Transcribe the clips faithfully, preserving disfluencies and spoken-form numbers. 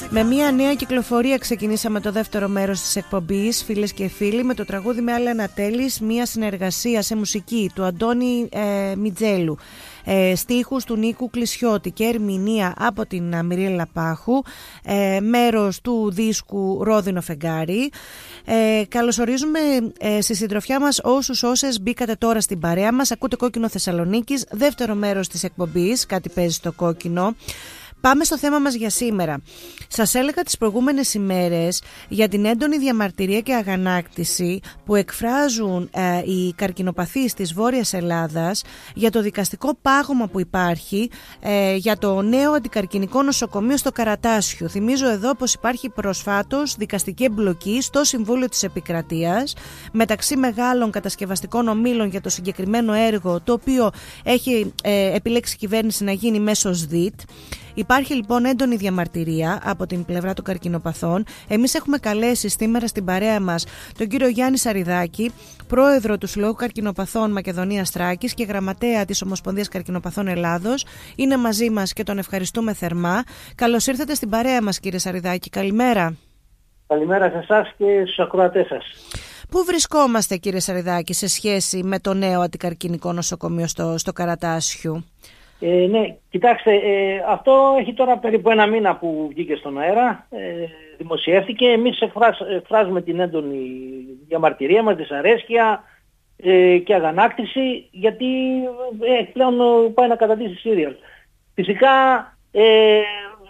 Με μια νέα κυκλοφορία ξεκινήσαμε το δεύτερο μέρος της εκπομπής, φίλες και φίλοι, με το τραγούδι «Με άλλα Ανατέλης», μια συνεργασία σε μουσική του Αντώνη ε, Μιτζέλου, ε, στίχους του Νίκου Κλεισιώτη και ερμηνεία από την Μιρίλα Πάχου, ε, μέρος του δίσκου «Ρόδινο Φεγγάρι». Ε, καλωσορίζουμε ε, στη συντροφιά μας όσους όσες μπήκατε τώρα στην παρέα μας. Ακούτε Κόκκινο Θεσσαλονίκης, δεύτερο μέρος της εκπομπής, κάτι παίζει στο κόκκινο. Πάμε στο θέμα μας για σήμερα. Σας έλεγα τις προηγούμενες ημέρες για την έντονη διαμαρτυρία και αγανάκτηση που εκφράζουν ε, οι καρκινοπαθείς της Βόρειας Ελλάδας για το δικαστικό πάγωμα που υπάρχει ε, για το νέο αντικαρκινικό νοσοκομείο στο Καρατάσιο. Θυμίζω εδώ πως υπάρχει προσφάτως δικαστική εμπλοκή στο Συμβούλιο της Επικρατείας μεταξύ μεγάλων κατασκευαστικών ομίλων για το συγκεκριμένο έργο, το οποίο έχει ε, επιλέξει η κυβέρνηση να γίνει μέσω ΣΔΙΤ. Υπάρχει λοιπόν έντονη διαμαρτυρία από την πλευρά των καρκινοπαθών. Εμείς έχουμε καλέσει σήμερα στην παρέα μας τον κύριο Γιάννη Σαριδάκη, πρόεδρο του Συλλόγου Καρκινοπαθών Μακεδονίας Θράκης και γραμματέα της Ομοσπονδίας Καρκινοπαθών Ελλάδος. Είναι μαζί μας και τον ευχαριστούμε θερμά. Καλώς ήρθατε στην παρέα μας, κύριε Σαριδάκη. Καλημέρα. Καλημέρα σε εσάς και στους ακροατές σας. Πού βρισκόμαστε, κύριε Σαριδάκη, σε σχέση με το νέο αντικαρκινικό νοσοκομείο στο, στο Καρατάσιου? Ε, ναι, κοιτάξτε, ε, αυτό έχει τώρα περίπου ένα μήνα που βγήκε στον αέρα, ε, δημοσιεύτηκε. Εμείς εκφράζ, εκφράζουμε την έντονη διαμαρτυρία μας, δυσαρέσκεια ε, και αγανάκτηση, γιατί ε, πλέον πάει να καταντήσει serial. Φυσικά ε,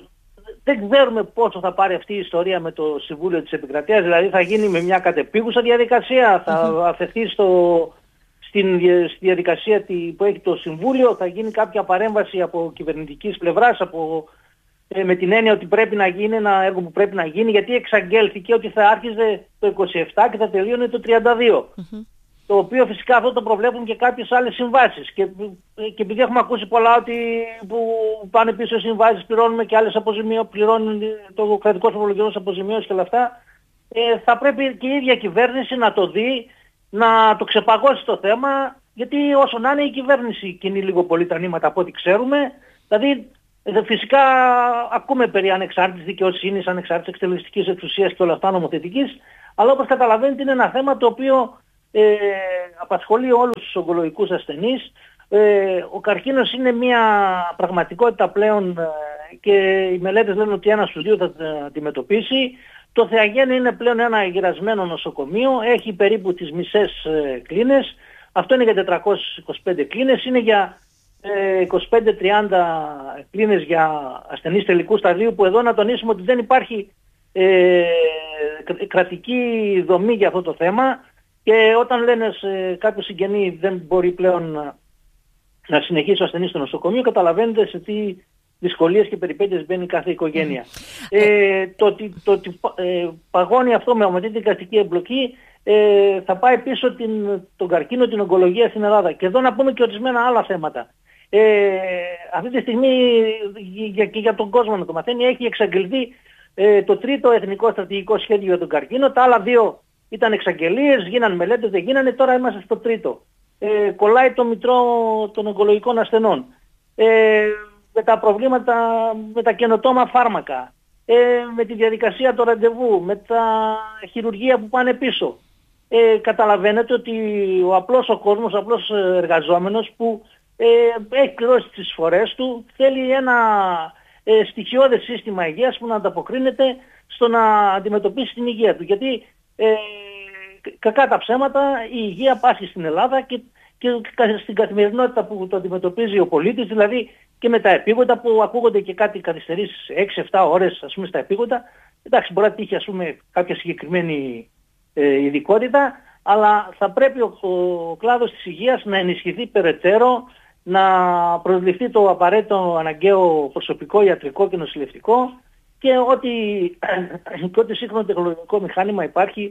δεν ξέρουμε πόσο θα πάρει αυτή η ιστορία με το Συμβούλιο της Επικρατείας, δηλαδή θα γίνει με μια κατεπίγουσα διαδικασία, θα αφαιθεί στο... Στην διαδικασία που έχει το Συμβούλιο, θα γίνει κάποια παρέμβαση από κυβερνητικής πλευράς, από, ε, με την έννοια ότι πρέπει να γίνει ένα έργο που πρέπει να γίνει, γιατί εξαγγέλθηκε ότι θα άρχιζε το είκοσι επτά και θα τελείωνε το τριάντα δύο. Mm-hmm. Το οποίο φυσικά αυτό το προβλέπουν και κάποιες άλλες συμβάσεις. Και, και επειδή έχουμε ακούσει πολλά ότι που πάνε πίσω οι συμβάσεις, πληρώνουμε και άλλες αποζημιώσεις, πληρώνουν το κρατικό φορολογικό αποζημιώσεις και όλα αυτά, ε, θα πρέπει και η ίδια κυβέρνηση να το δει, να το ξεπαγώσει το θέμα, γιατί όσο να είναι η κυβέρνηση κινεί λίγο πολύ τα νήματα από ό,τι ξέρουμε. Δηλαδή φυσικά ακούμε περί ανεξάρτητης δικαιοσύνης, ανεξάρτητης εκτελεστικής εξουσίας και όλα αυτά νομοθετικής, αλλά όπως καταλαβαίνετε είναι ένα θέμα το οποίο ε, απασχολεί όλους τους ογκολογικούς ασθενείς. Ε, ο καρκίνος είναι μια πραγματικότητα πλέον ε, και οι μελέτες λένε ότι ένα στου δύο θα αντιμετωπίσει. Το Θεαγέννη είναι πλέον ένα γυρασμένο νοσοκομείο, έχει περίπου τις μισές ε, κλίνες. Αυτό είναι για τετρακόσιες είκοσι πέντε κλίνες, είναι για ε, είκοσι πέντε τριάντα κλίνες για ασθενείς τελικού σταδίου, που εδώ να τονίσουμε ότι δεν υπάρχει ε, κρατική δομή για αυτό το θέμα, και όταν λένε σε κάποιο συγγενή δεν μπορεί πλέον να, να συνεχίσει ο ασθενής στο νοσοκομείο, καταλαβαίνετε σε τι δυσκολίες και περιπέτειες μπαίνει κάθε οικογένεια. Mm. Ε, το ότι το, το, ε, παγώνει αυτό με αυτή την δικαστική εμπλοκή ε, θα πάει πίσω την, τον καρκίνο, την ογκολογία στην Ελλάδα. Και εδώ να πούμε και ορισμένα άλλα θέματα. Ε, αυτή τη στιγμή για, και για τον κόσμο να το μαθαίνει, έχει εξαγγελθεί ε, το τρίτο εθνικό στρατηγικό σχέδιο για τον καρκίνο. Τα άλλα δύο ήταν εξαγγελίες, γίναν μελέτες, δεν γίνανε, τώρα είμαστε στο τρίτο. Ε, κολλάει το μητρό των ογκολογικών ασθενών. Ε, με τα προβλήματα, με τα καινοτόμα φάρμακα, ε, με τη διαδικασία του ραντεβού, με τα χειρουργεία που πάνε πίσω. Ε, καταλαβαίνετε ότι ο απλός ο κόσμος, ο απλός εργαζόμενος που ε, έχει πληρώσει τις φορές του, θέλει ένα ε, στοιχειώδες σύστημα υγείας που να ανταποκρίνεται στο να αντιμετωπίσει την υγεία του. Γιατί ε, κακά τα ψέματα, η υγεία πάσχει στην Ελλάδα και, και στην καθημερινότητα που το αντιμετωπίζει ο πολίτης, δηλαδή και με τα επίγοντα που ακούγονται και κάτι καθυστερήσεις έξι εφτά ώρες, ας πούμε, στα επίγοντα. Εντάξει, μπορεί να τύχει, ας πούμε, κάποια συγκεκριμένη ε, ειδικότητα, αλλά θα πρέπει ο, ο κλάδος της υγείας να ενισχυθεί περαιτέρω, να προσληφθεί το απαραίτητο αναγκαίο προσωπικό, ιατρικό και νοσηλευτικό, και ό,τι, και ό,τι σύγχρονο τεχνολογικό μηχάνημα υπάρχει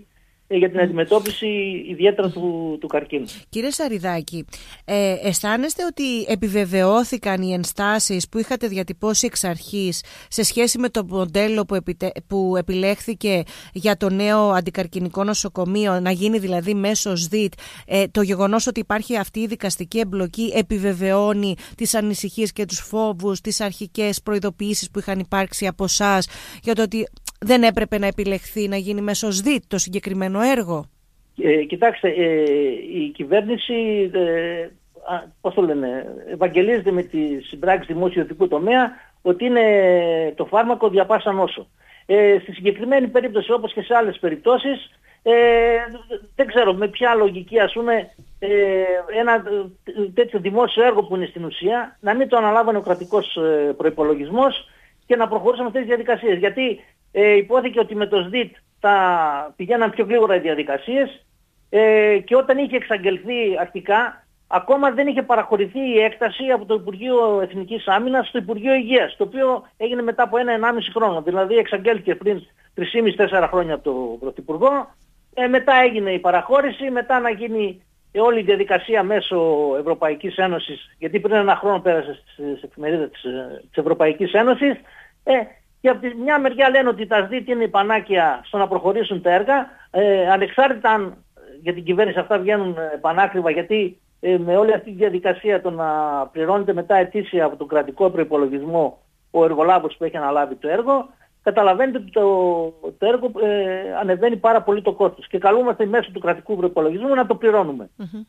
για την αντιμετώπιση ιδιαίτερα του, του καρκίνου. Κύριε Σαριδάκη, ε, αισθάνεστε ότι επιβεβαιώθηκαν οι ενστάσεις που είχατε διατυπώσει εξ αρχής σε σχέση με το μοντέλο που, επιτε... που επιλέχθηκε για το νέο αντικαρκινικό νοσοκομείο, να γίνει δηλαδή μέσω ΣΔΙΤ? Ε, το γεγονός ότι υπάρχει αυτή η δικαστική εμπλοκή επιβεβαιώνει τις ανησυχίες και τους φόβους, τις αρχικές προειδοποιήσεις που είχαν υπάρξει από εσάς για το ότι δεν έπρεπε να επιλεχθεί να γίνει μέσω ΣΔΙΤ το συγκεκριμένο έργο? Ε, κοιτάξτε, ε, η κυβέρνηση, ε, πώς το λένε, ευαγγελίζεται με τις συμπράξεις δημόσιο-ιδιωτικού τομέα ότι είναι το φάρμακο δια πάσα νόσο. Ε, στη συγκεκριμένη περίπτωση, όπως και σε άλλες περιπτώσεις, ε, δεν ξέρω με ποια λογική, ας πούμε, ε, ένα τέτοιο δημόσιο έργο που είναι στην ουσία, να μην το αναλάβανε ο κρατικός προϋπολογισμός και να προχωρήσαμε αυτές τις διαδικασίες. Γιατί ε, υπόθηκε ότι με το ΣΔΙΤ θα πηγαίναν πιο γλίγορα οι διαδικασίες ε, και όταν είχε εξαγγελθεί αρχικά, ακόμα δεν είχε παραχωρηθεί η έκταση από το Υπουργείο Εθνικής Άμυνας στο Υπουργείο Υγείας, το οποίο έγινε μετά από ένα ενάμιση χρόνο. Δηλαδή εξαγγέλθηκε πριν τρία και μισό τέσσερα χρόνια από τον Πρωθυπουργό, ε, μετά έγινε η παραχώρηση, μετά να γίνει όλη η διαδικασία μέσω Ευρωπαϊκής Ένωσης, γιατί πριν ένα χρόνο πέρασε στις εφημερίδες της, της Ευρωπαϊκής Ένωσης, ε, και από τη μια μεριά λένε ότι τα ΣΔΙΤ είναι η πανάκια στο να προχωρήσουν τα έργα, ε, ανεξάρτητα αν για την κυβέρνηση αυτά βγαίνουν πανάκριβα, γιατί ε, με όλη αυτή τη διαδικασία το να πληρώνεται μετά ετήσια από τον κρατικό προϋπολογισμό ο εργολάβος που έχει αναλάβει το έργο, καταλαβαίνετε ότι το, το έργο ε, ανεβαίνει πάρα πολύ το κόστος και καλούμαστε μέσω του κρατικού προϋπολογισμού να το πληρώνουμε. Mm-hmm.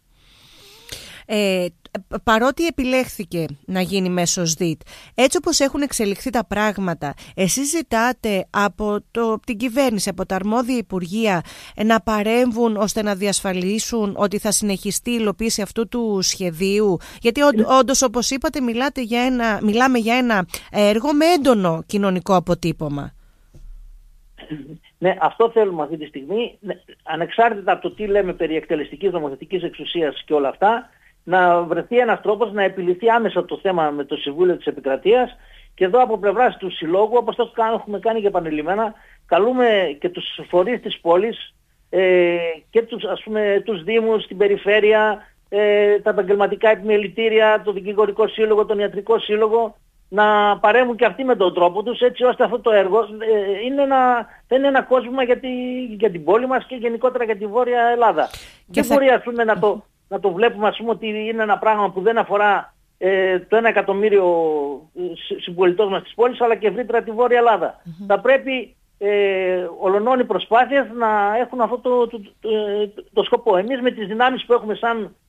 Ε, παρότι επιλέχθηκε να γίνει μέσω ΣΔΙΤ, έτσι όπως έχουν εξελιχθεί τα πράγματα, εσείς ζητάτε από το, την κυβέρνηση, από τα αρμόδια υπουργεία να παρέμβουν ώστε να διασφαλίσουν ότι θα συνεχιστεί η υλοποίηση αυτού του σχεδίου? Γιατί όντως, όπως είπατε, μιλάτε για ένα, μιλάμε για ένα έργο με έντονο κοινωνικό αποτύπωμα. Ναι, αυτό θέλουμε αυτή τη στιγμή, ναι, ανεξάρτητα από το τι λέμε περί εκτελεστικής νομοθετικής εξουσίας και όλα αυτά, να βρεθεί ένας τρόπος να επιληθεί άμεσα το θέμα με το Συμβούλιο της Επικρατείας, και εδώ από πλευράς του Συλλόγου, όπως το έχουμε κάνει και επανειλημμένα, καλούμε και τους φορείς της πόλης ε, και τους, ας πούμε, τους Δήμους, την Περιφέρεια, ε, τα επαγγελματικά επιμελητήρια, το Δικηγορικό Σύλλογο, τον Ιατρικό Σύλλογο, να παρέμβουν και αυτοί με τον τρόπο τους, έτσι ώστε αυτό το έργο ε, είναι ένα, δεν είναι ένα κόσμημα για, τη, για την πόλη μας και γενικότερα για τη Βόρεια Ελλάδα. Και δεν θα... μπορεί, ας πούμε, να το, να το βλέπουμε, ας πούμε, ότι είναι ένα πράγμα που δεν αφορά ε, το ένα εκατομμύριο συμπολιτών μας της πόλης, αλλά και ευρύτερα τη Βόρεια Ελλάδα. Mm-hmm. Θα πρέπει ε, ολονών οι προσπάθειες να έχουν αυτό το, το, το, το, το σκοπό. Εμείς με τις δυνάμεις που έχουμε σαν